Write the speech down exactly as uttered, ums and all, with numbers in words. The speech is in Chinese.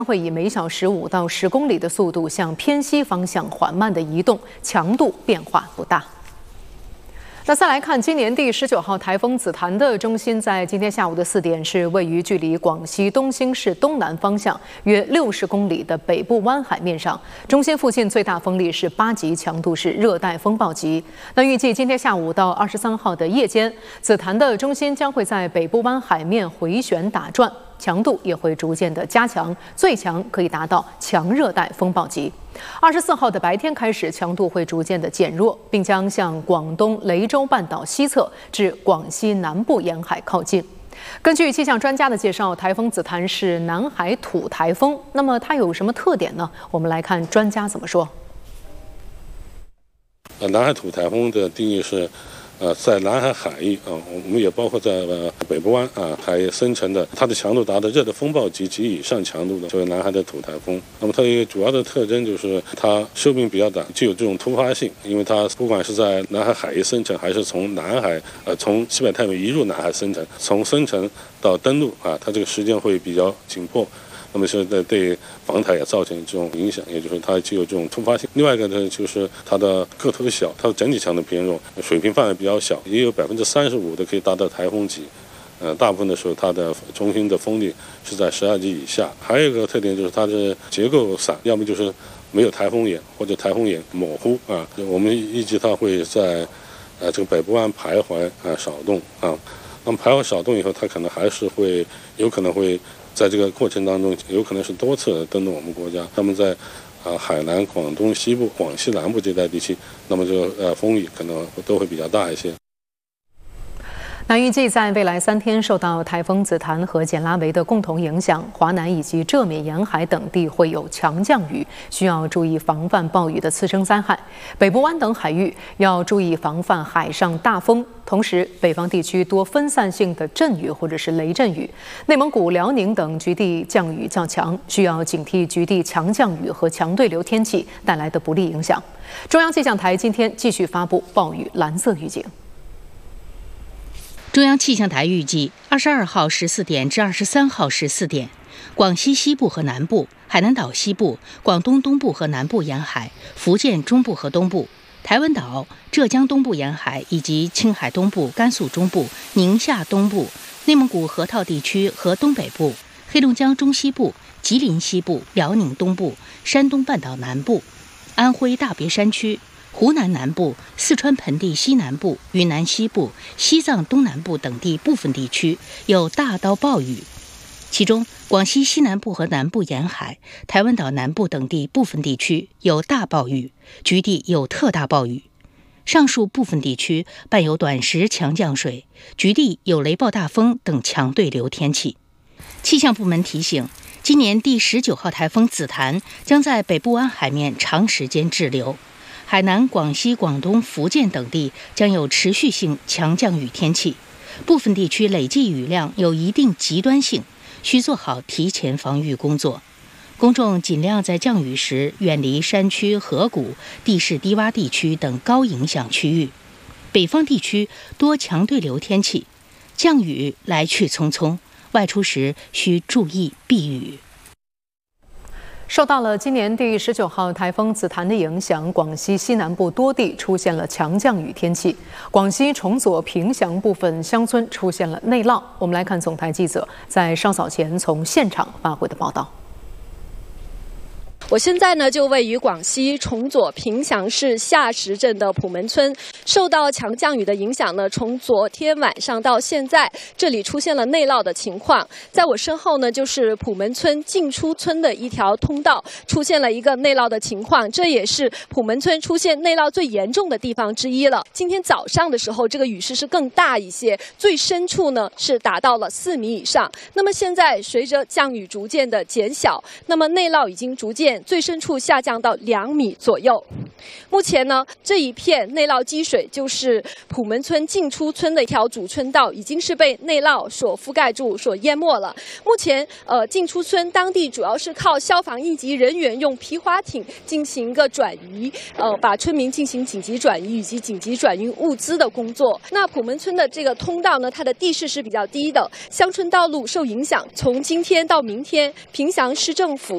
会以每小时五到十公里的速度向偏西方向缓慢地移动，强度变化不大。那再来看今年第十九号台风紫檀的中心，在今天下午的四点是位于距离广西东兴市东南方向约六十公里的北部湾海面上，中心附近最大风力是八级，强度是热带风暴级。那预计今天下午到二十三号的夜间，紫檀的中心将会在北部湾海面回旋打转，强度也会逐渐的加强，最强可以达到强热带风暴级。二十四号的白天开始，强度会逐渐的减弱，并将向广东雷州半岛西侧至广西南部沿海靠近。根据气象专家的介绍，台风紫檀是南海土台风，那么它有什么特点呢？我们来看专家怎么说。 呃，南海土台风的定义是。呃，在南海海域啊，我们也包括在呃北部湾啊海生成的，它的强度达到热带风暴级及以上强度的，就是南海的土台风。那么它一个主要的特征就是它寿命比较短，具有这种突发性，因为它不管是在南海海域生成，还是从南海呃从西北太平洋移入南海生成，从生成到登陆啊，它这个时间会比较紧迫。那么是在对防台也造成这种影响，也就是它具有这种突发性。另外一个呢，就是它的个头小，它的整体强度偏弱，水平范围比较小，也有百分之三十五的可以达到台风级。呃，大部分的时候它的中心的风力是在十二级以下。还有一个特点就是它的结构散，要么就是没有台风眼，或者台风眼模糊啊。我们预计它会在呃这个北部湾徘徊啊扰动啊。那么徘徊扰动以后，它可能还是会有可能会。在这个过程当中，有可能是多次登陆我们国家。他们在啊海南、广东西部、广西南部这带地区，那么这个呃风雨可能都会比较大一些。 那预计在未来三天，受到台风紫檀和简拉维的共同影响，华南以及浙闽沿海等地会有强降雨，需要注意防范暴雨的次生灾害。北部湾等海域要注意防范海上大风，同时北方地区多分散性的阵雨或者是雷阵雨。内蒙古、辽宁等局地降雨较强，需要警惕局地强降雨和强对流天气带来的不利影响。中央气象台今天继续发布暴雨蓝色预警。 中央气象台预计，二十二号十四点至二十三号十四点，广西西部和南部、海南岛西部、广东东部和南部沿海、福建中部和东部、台湾岛、浙江东部沿海以及青海东部、甘肃中部、宁夏东部、内蒙古河套地区和东北部、黑龙江中西部、吉林西部、辽宁东部、山东半岛南部、安徽大别山区、湖南南部、四川盆地西南部、云南西部、西藏东南部等地部分地区有大到暴雨，其中广西西南部和南部沿海、台湾岛南部等地部分地区有大暴雨，局地有特大暴雨。上述部分地区伴有短时强降水，局地有雷暴大风等强对流天气。气象部门提醒，今年第十九号台风紫檀将在北部湾海面长时间滞留。海南、广西、广东、福建等地将有持续性强降雨天气，部分地区累计雨量有一定极端性，需做好提前防御工作。公众尽量在降雨时远离山区、河谷、地势低洼地区等高影响区域。北方地区多强对流天气，降雨来去匆匆，外出时需注意避雨。 受到了今年第十九号台风紫檀的影响，广西西南部多地出现了强降雨天气。广西崇左平祥部分乡村出现了内涝。我们来看总台记者在稍早前从现场发回的报道。 我现在呢就位于广西崇左平祥市下石镇的普门村，受到强降雨的影响呢，从昨天晚上到现在，这里出现了内涝的情况。在我身后呢，就是普门村进出村的一条通道，出现了一个内涝的情况，这也是普门村出现内涝最严重的地方之一了。今天早上的时候，这个雨势是更大一些，最深处呢是达到了四米以上。那么现在随着降雨逐渐的减小，那么内涝已经逐渐最深处下降到两米左右。目前呢，这一片内涝积水就是普门村进出村的一条主村道，已经是被内涝所覆盖住、所淹没了。目前，呃，进出村当地主要是靠消防应急人员用皮划艇进行一个转移，呃，把村民进行紧急转移以及紧急转运物资的工作。那普门村的这个通道呢，它的地势是比较低的，乡村道路受影响。从今天到明天，平祥市政府